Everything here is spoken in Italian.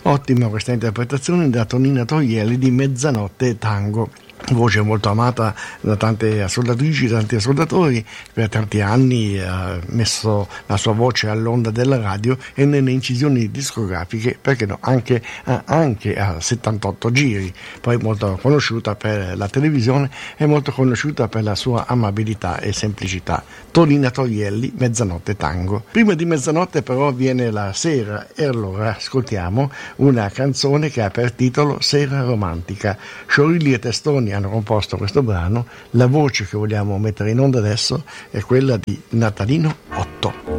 Ottima questa interpretazione da Tonina Toglielli di Mezzanotte Tango. Voce molto amata da tante ascoltatrici, tanti ascoltatori. Per tanti anni ha messo la sua voce all'onda della radio e nelle incisioni discografiche, perché no, anche a 78 giri. Poi molto conosciuta per la televisione e molto conosciuta per la sua amabilità e semplicità. Tonina Toglielli, Mezzanotte Tango. Prima di mezzanotte però viene la sera e allora ascoltiamo una canzone che ha per titolo Sera Romantica. Sciorilli e Testoni hanno composto questo brano. La voce che vogliamo mettere in onda adesso è quella di Natalino Otto.